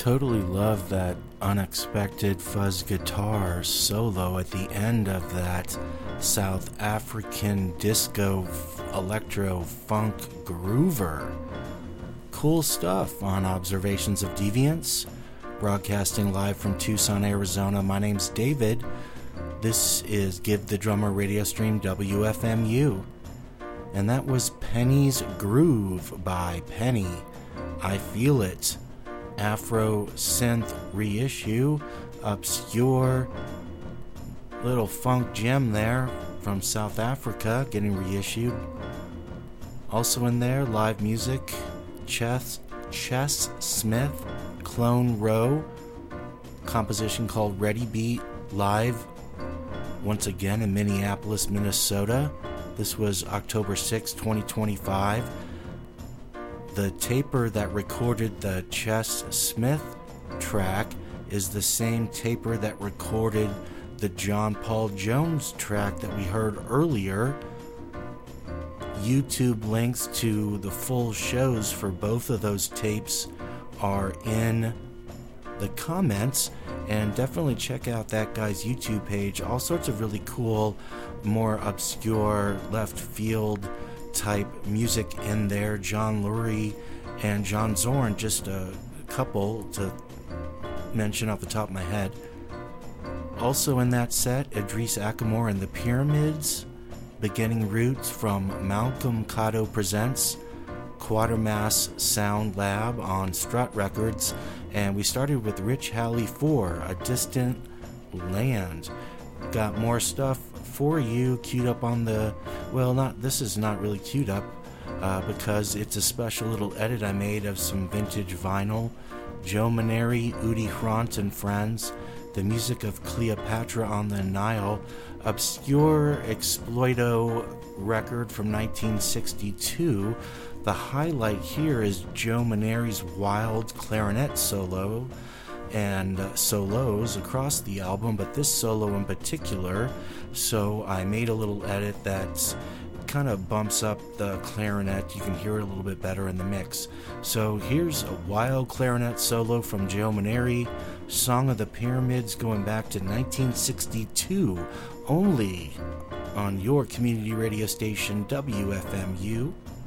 Totally love that unexpected fuzz guitar solo at the end of that South African disco electro funk groover. Cool stuff on Observations of Deviance, broadcasting live from Tucson, Arizona. My name's David. This is Give the Drummer radio stream WFMU. And that was Penny's Groove by Penny. I Feel It. Afro synth reissue, obscure little funk gem there from South Africa getting reissued. Also in there, live music, Chess Smith, Clone Row, composition called Ready Beat, live once again in Minneapolis, Minnesota. This was October 6, 2025. The taper that recorded the Chess Smith track is the same taper that recorded the John Paul Jones track that we heard earlier. YouTube links to the full shows for both of those tapes are in the comments, and definitely check out that guy's YouTube page. All sorts of really cool, more obscure, left field type music in there. John Lurie and John Zorn, just a couple to mention off the top of my head. Also in that set, Idris Ackamoor and the Pyramids, Beginning Roots from Malcolm Cotto Presents, Quatermass Sound Lab on Strut Records, and we started with Rich Halley 4, A Distant Land. Got more stuff for you queued up on the, this is not really queued up because it's a special little edit I made of some vintage vinyl. Joe Maneri, Udi Hrant and Friends, the music of Cleopatra on the Nile, obscure Exploito record from 1962. The highlight here is Joe Maneri's wild clarinet solo and solos across the album, but this solo in particular, so I made a little edit that kind of bumps up the clarinet. You can hear it a little bit better in the mix. So here's a wild clarinet solo from Joe Maneri, Song of the Pyramids, going back to 1962, only on your community radio station WFMU.